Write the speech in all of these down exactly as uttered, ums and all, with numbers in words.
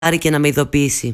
και να με ειδοποιήσει.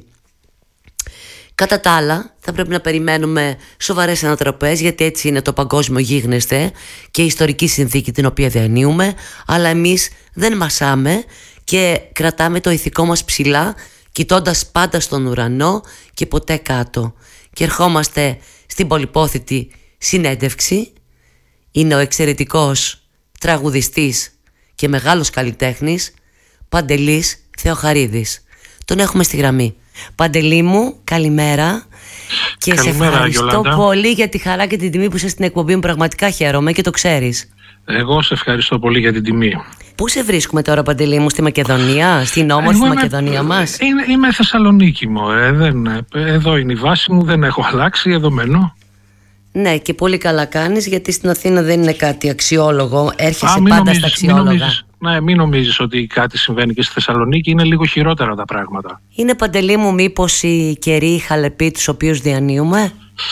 Κατά τα άλλα, θα πρέπει να περιμένουμε σοβαρές ανατροπές, γιατί έτσι είναι το παγκόσμιο γίγνεσθε και η ιστορική συνθήκη την οποία διανύουμε, αλλά εμείς δεν μασάμε και κρατάμε το ηθικό μας ψηλά, κοιτώντας πάντα στον ουρανό και ποτέ κάτω. Και ερχόμαστε στην πολυπόθητη συνέντευξη. Είναι ο εξαιρετικός τραγουδιστής και μεγάλος καλλιτέχνης Παντελής Θεοχαρίδης. Τον έχουμε στη γραμμή. Παντελή μου, καλημέρα. Και καλημέρα, σε ευχαριστώ Γιολάντα. Πολύ για τη χαρά και την τιμή που είσαι στην εκπομπή μου. Πραγματικά χαίρομαι και το ξέρεις. Εγώ σε ευχαριστώ πολύ για την τιμή. Πού σε βρίσκουμε τώρα, Παντελή μου, στη Μακεδονία, στην όμορφη είμαι, Μακεδονία μας? Είμαι, είμαι Θεσσαλονίκη μου, ε, δεν, εδώ είναι η βάση μου, δεν έχω αλλάξει, εδώ μένω. Ναι, και πολύ καλά κάνεις, γιατί στην Αθήνα δεν είναι κάτι αξιόλογο. Έρχεσαι Α, πάντα νομίζεις, στα αξιόλογα. Μην νομίζεις, ναι, μην νομίζεις ότι κάτι συμβαίνει και στη Θεσσαλονίκη, είναι λίγο χειρότερα τα πράγματα. Είναι, Παντελή μου, μήπως οι καιροί, οι χαλεποί τους οποίους διανύουμε?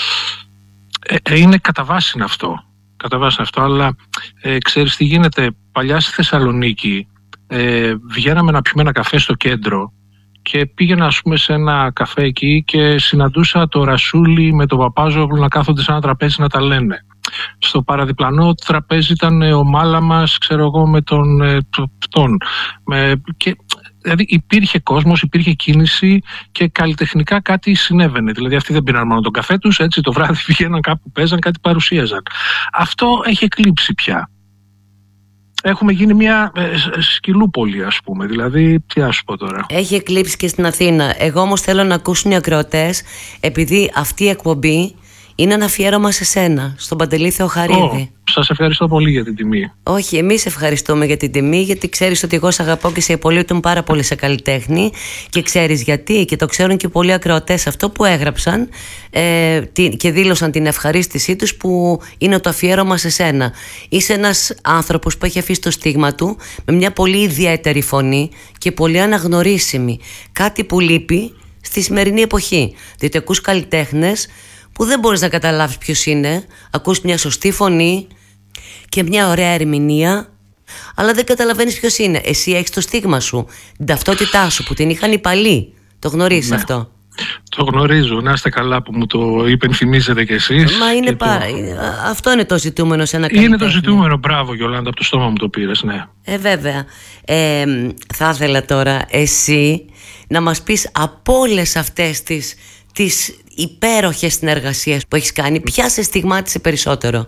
Ε, ε, είναι κατά βάση αυτό. Κατά βάση αυτό, αλλά ε, ξέρεις τι γίνεται. Παλιά στη Θεσσαλονίκη ε, βγαίναμε να πιούμε ένα καφέ στο κέντρο και πήγαινα, ας πούμε, σε ένα καφέ εκεί και συναντούσα το Ρασούλη με τον Παπάζογλου να κάθονται σε ένα τραπέζι να τα λένε. Στο παραδιπλανό τραπέζι ήταν ο Μάλαμας, ξέρω εγώ, με τον ε, τον. Με, και, δηλαδή υπήρχε κόσμος, υπήρχε κίνηση και καλλιτεχνικά κάτι συνέβαινε. Δηλαδή αυτοί δεν πήραν μόνο τον καφέ τους, έτσι το βράδυ πήγαιναν κάπου, παίζαν, κάτι παρουσίαζαν. Αυτό έχει εκλείψει πια. Έχουμε γίνει μια ε, σκυλούπολη, ας πούμε. Δηλαδή, τι να σου πω τώρα. Έχει εκλείψει και στην Αθήνα. Εγώ όμως θέλω να ακούσουν οι ακροατές, επειδή αυτή η εκπομπή είναι ένα αφιέρωμα σε σένα, στον Παντελή Θεοχαρίδη. Oh, σας ευχαριστώ πολύ για την τιμή. Όχι, εμείς ευχαριστούμε για την τιμή, γιατί ξέρεις ότι εγώ σε αγαπώ και σε υπολείπτουν πάρα πολύ σε καλλιτέχνη. Και ξέρεις γιατί, και το ξέρουν και πολλοί ακροατές αυτό που έγραψαν ε, και δήλωσαν την ευχαρίστησή τους, που είναι το αφιέρωμα σε σένα. Είσαι ένας άνθρωπος που έχει αφήσει το στίγμα του με μια πολύ ιδιαίτερη φωνή και πολύ αναγνωρίσιμη. Κάτι που λείπει στη σημερινή εποχή. Διότι ακούς καλλιτέχνες που δεν μπορείς να καταλάβεις ποιος είναι. Ακούς μια σωστή φωνή και μια ωραία ερμηνεία, αλλά δεν καταλαβαίνεις ποιος είναι. Εσύ έχεις το στίγμα σου, την ταυτότητά σου, που την είχαν οι παλιοί. Το γνωρίζεις ναι. αυτό? Το γνωρίζω, να είστε καλά που μου το υπενθυμίζετε κι εσείς. Μα είναι το... πα... αυτό είναι το ζητούμενο σε ένα καλλιτέχνη. Είναι το ζητούμενο, μπράβο Γιολάντα, από το στόμα μου το πήρες, ναι. Ε, βέβαια. Ε, θα ήθελα τώρα εσύ να μας πεις από όλες αυτές τις, τις υπέροχες συνεργασίες που έχεις κάνει, ποια σε στιγμάτισε περισσότερο?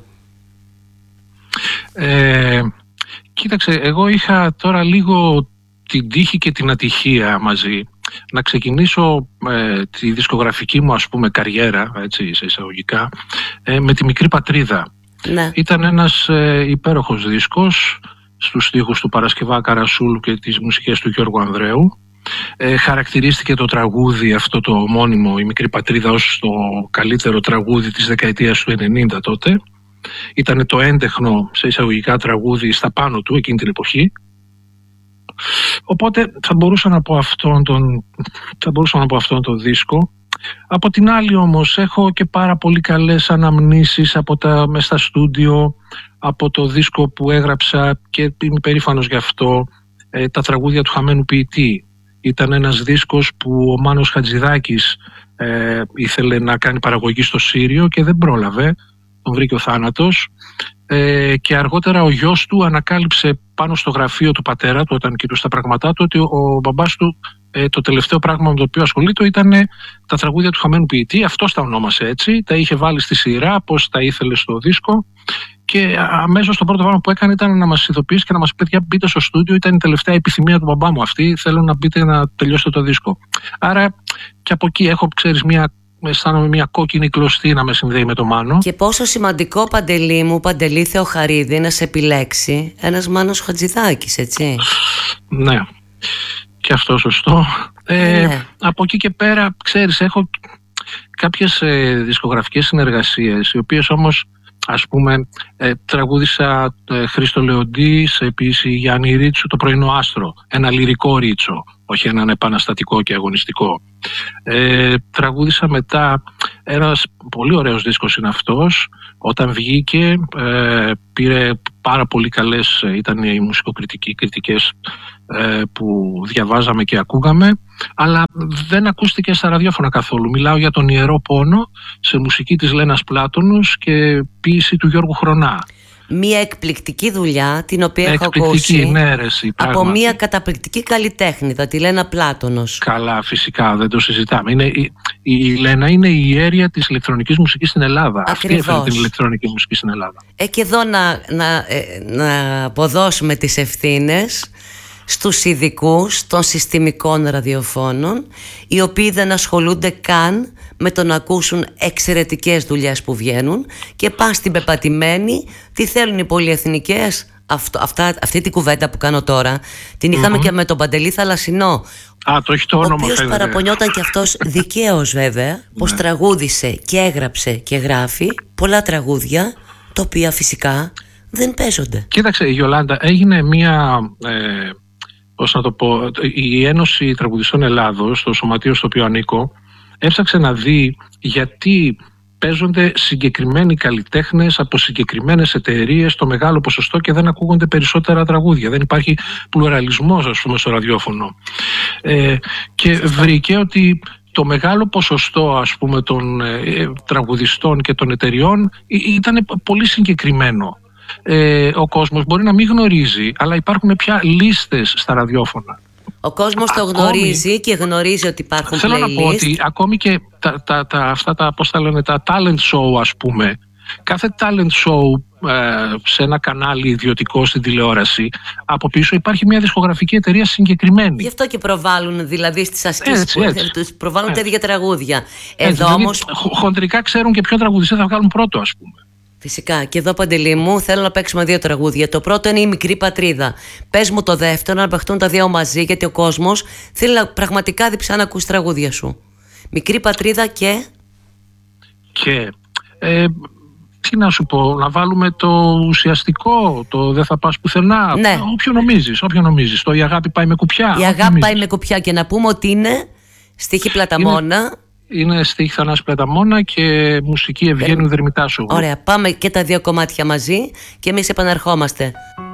Ε, κοίταξε, εγώ είχα τώρα λίγο την τύχη και την ατυχία μαζί να ξεκινήσω ε, τη δισκογραφική μου, ας πούμε, καριέρα, έτσι, σε εισαγωγικά, ε, με τη Μικρή Πατρίδα. Ναι. Ήταν ένας ε, υπέροχος δίσκος στους στίχους του Παρασκευά Καρασούλου και τις μουσικές του Γιώργου Ανδρέου. Ε, χαρακτηρίστηκε το τραγούδι αυτό το ομώνυμο, η Μικρή Πατρίδα, ως το καλύτερο τραγούδι της δεκαετίας του ενενήντα τότε. Ήταν το έντεχνο, σε εισαγωγικά, τραγούδι στα πάνω του εκείνη την εποχή. Οπότε θα μπορούσα να πω αυτόν τον, θα μπορούσα να πω αυτόν τον δίσκο. Από την άλλη όμως έχω και πάρα πολύ καλές αναμνήσεις από τα, μες στα στούντιο, από το δίσκο που έγραψα και είμαι περήφανος γι' αυτό, ε, τα τραγούδια του Χαμένου Ποιητή. Ήταν ένας δίσκος που ο Μάνος Χατζηδάκης ε, ήθελε να κάνει παραγωγή στο Σύριο και δεν πρόλαβε, τον βρήκε ο θάνατος. Ε, και αργότερα ο γιος του ανακάλυψε πάνω στο γραφείο του πατέρα του, όταν κοιτούσε τα πράγματά του, ότι ο, ο μπαμπάς του ε, το τελευταίο πράγμα με το οποίο ασχολείται ήταν ε, τα τραγούδια του Χαμένου Ποιητή. Αυτός τα ονόμασε έτσι, τα είχε βάλει στη σειρά πώς τα ήθελε στο δίσκο. Και αμέσως το πρώτο πράγμα που έκανε ήταν να μας ειδοποιήσει και να μας πει: παιδιά, μπείτε στο στούντιο, ήταν η τελευταία επιθυμία του μπαμπά μου αυτή. Θέλω να μπείτε να τελειώσετε το δίσκο. Άρα και από εκεί έχω, ξέρεις, μια, αισθάνομαι μια κόκκινη κλωστή να με συνδέει με το Μάνο. Και πόσο σημαντικό, Παντελή μου, Παντελή Θεοχαρίδη, να σε επιλέξει ένας Μάνος Χατζηδάκης, έτσι. Ναι, και αυτό σωστό. Ε, ναι. Από εκεί και πέρα, ξέρεις, έχω κάποιες ε, δισκογραφικές συνεργασίες, οι οποίες όμως, ας πούμε, ε, τραγούδισα ε, Χρήστο Λεοντή, επίσης Γιάννη Ρίτσου, το Πρωινό Άστρο, ένα λυρικό ρίτσο όχι έναν επαναστατικό και αγωνιστικό. Ε, τραγούδισα μετά, ένας πολύ ωραίος δίσκος είναι αυτός. Όταν βγήκε ε, πήρε πάρα πολύ καλές, ήταν οι μουσικοκριτικοί κριτικές ε, που διαβάζαμε και ακούγαμε, αλλά δεν ακούστηκε στα ραδιόφωνα καθόλου. Μιλάω για τον Ιερό Πόνο, σε μουσική της Λένας Πλάτωνος και ποίηση του Γιώργου Χρονά. Μια εκπληκτική δουλειά την οποία έχω εκπληκτική, ακούσει ναι, ρε, εσύ, από μια καταπληκτική καλλιτέχνη, τη Λένα Πλάτωνος. Καλά, φυσικά, δεν το συζητάμε. Είναι, η, η Λένα είναι η ιέρια της ηλεκτρονικής μουσικής στην Ελλάδα. Ακριβώς. Αυτή έφερε την ηλεκτρονική μουσική στην Ελλάδα. Ε, και εδώ να, να, να αποδώσουμε τις ευθύνες στους ειδικούς των συστημικών ραδιοφώνων, οι οποίοι δεν ασχολούνται καν με το να ακούσουν εξαιρετικές δουλειές που βγαίνουν και πάνε στην πεπατημένη. Τι θέλουν οι πολυεθνικές? Αυτό, αυτά, αυτή την κουβέντα που κάνω τώρα την είχαμε mm-hmm. και με τον Παντελή Θαλασσινό. Α, το έχει το όνομα, ο οποίος φαίνεται. παραπονιόταν και αυτός δικαίως βέβαια πως ναι. τραγούδισε και έγραψε και γράφει πολλά τραγούδια τα οποία φυσικά δεν παίζονται. Κοίταξε, Γιολάντα, έγινε μια ε, πώς να το πω, η Ένωση Τραγουδιστών Ελλάδος, το σωματείο στο οποίο ανήκω, έψαξε να δει γιατί παίζονται συγκεκριμένοι καλλιτέχνες από συγκεκριμένες εταιρείες το μεγάλο ποσοστό και δεν ακούγονται περισσότερα τραγούδια. Δεν υπάρχει πλουραλισμός, ας πούμε, στο ραδιόφωνο. Ε, και βρήκε ότι το μεγάλο ποσοστό, ας πούμε, των ε, τραγουδιστών και των εταιρεών ήταν πολύ συγκεκριμένο. Ε, ο κόσμος μπορεί να μην γνωρίζει, αλλά υπάρχουν πια λίστες στα ραδιόφωνα. Ο κόσμος το ακόμη, γνωρίζει και γνωρίζει ότι υπάρχουν θέλω playlist. να πω ότι ακόμη και τα, τα, τα, αυτά τα, πώς τα λένε, τα talent show, ας πούμε, κάθε talent show ε, σε ένα κανάλι ιδιωτικό στην τηλεόραση, από πίσω υπάρχει μια δισκογραφική εταιρεία συγκεκριμένη. Γι' αυτό και προβάλλουν δηλαδή στις ασκήσεις έτσι, που έτσι. τους προβάλλουν τα ίδια τραγούδια. Έτσι, Εδώ δηλαδή, όμως χοντρικά ξέρουν και ποιο τραγουδιστή θα βγάλουν πρώτο, ας πούμε. φυσικά, και εδώ, Παντελή μου, θέλω να παίξουμε δύο τραγούδια. Το πρώτο είναι η Μικρή Πατρίδα. Πες μου το δεύτερο, να παιχτούν τα δύο μαζί, γιατί ο κόσμος θέλει να, πραγματικά διψά να ακούσει τραγούδια σου. Μικρή Πατρίδα και... Και... Ε, τι να σου πω, να βάλουμε το ουσιαστικό, το δεν θα πας πουθενά. Ναι. Όποιο νομίζεις, όποιο νομίζεις. Το η αγάπη πάει με κουπιά. Η αγάπη πάει με κουπιά, και να πούμε ότι είναι στίχη Πλαταμόνα. Είναι, είναι στίχη Θανάση Πλαταμόνα και μουσική Ευγένου Δερμητάσου. Ωραία, πάμε και τα δύο κομμάτια μαζί και εμείς επαναρχόμαστε.